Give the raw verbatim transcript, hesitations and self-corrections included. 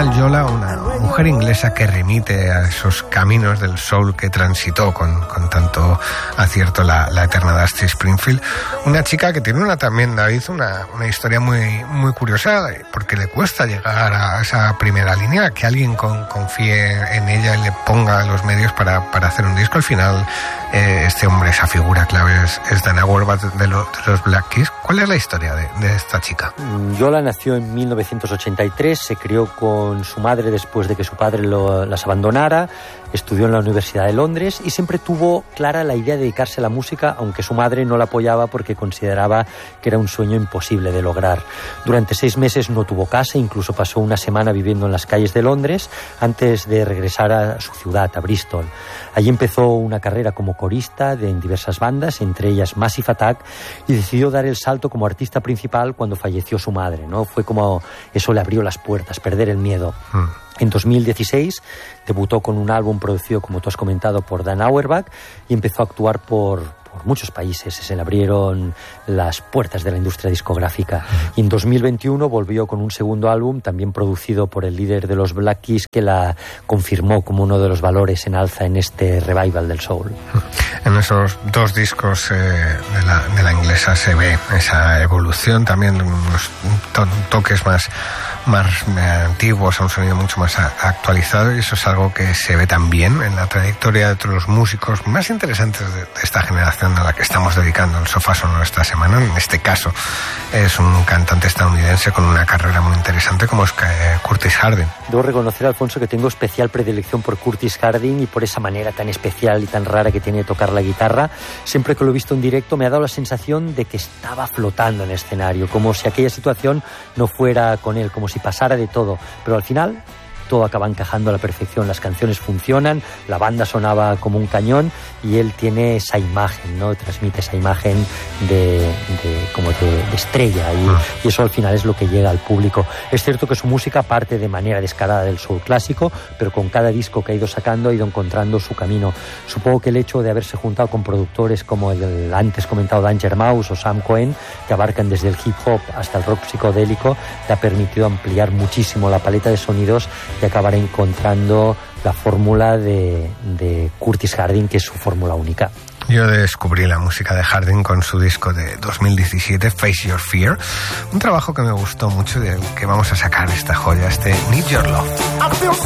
Danielle Yola, una mujer inglesa que remite a esos caminos del soul que transitó con, con tanto acierto la, la eterna Dusty Springfield. Una chica que tiene una también, David, una, una historia muy, muy curiosa, porque le cuesta llegar a esa primera línea, que alguien con, confíe en ella y le ponga los medios para, para hacer un disco. Al final, eh, este hombre, esa figura clave es, es Dan Auerbach de, lo, de los Black Keys. ¿Cuál es la historia de, de esta chica? Yola nació en mil novecientos ochenta y tres, se crió con su madre después de que su padre lo, las abandonara, estudió en la Universidad de Londres y siempre tuvo clara la idea de dedicarse a la música, aunque su madre no la apoyaba porque consideraba que era un sueño imposible de lograr. Durante seis meses no tuvo casa, incluso pasó una semana viviendo en las calles de Londres antes de regresar a su ciudad, a Bristol. Allí empezó una carrera como corista de, en diversas bandas, entre ellas Massive Attack, y decidió dar el salto como artista principal cuando falleció su madre, ¿no? Fue como eso le abrió las puertas, perder el miedo. Mm. En dos mil dieciséis debutó con un álbum producido, como tú has comentado, por Dan Auerbach y empezó a actuar por, por muchos países. Se le abrieron las puertas de la industria discográfica. Y en dos mil veintiuno volvió con un segundo álbum, también producido por el líder de los Black Keys, que la confirmó como uno de los valores en alza en este revival del soul. En esos dos discos eh, de, la, de la inglesa se ve esa evolución, también unos to- toques más, más eh, antiguos, a un sonido mucho más a, actualizado, y eso es algo que se ve también en la trayectoria de otros músicos más interesantes de, de esta generación a la que estamos dedicando el sofá sonoro esta semana. En este caso es un cantante estadounidense con una carrera muy interesante como es eh, Curtis Harding. Debo reconocer, Alfonso, que tengo especial predilección por Curtis Harding y por esa manera tan especial y tan rara que tiene de tocar la guitarra. Siempre que lo he visto en directo me ha dado la sensación de que estaba flotando en el escenario, como si aquella situación no fuera con él, como si pasara de todo, pero al final todo acaba encajando a la perfección, las canciones funcionan, la banda sonaba como un cañón y él tiene esa imagen, ¿no? Transmite esa imagen de, de como de, de estrella y, ah. y eso al final es lo que llega al público. Es cierto que su música parte de manera descarada del soul clásico, pero con cada disco que ha ido sacando ha ido encontrando su camino. Supongo que el hecho de haberse juntado con productores como el antes comentado Danger Mouse o Sam Cohen, que abarcan desde el hip hop hasta el rock psicodélico, le ha permitido ampliar muchísimo la paleta de sonidos y acabar encontrando la fórmula de, de Curtis Harding, que es su fórmula única. Yo descubrí la música de Harding con su disco de dos mil diecisiete, Face Your Fear, un trabajo que me gustó mucho, del que vamos a sacar esta joya, este Need Your Love.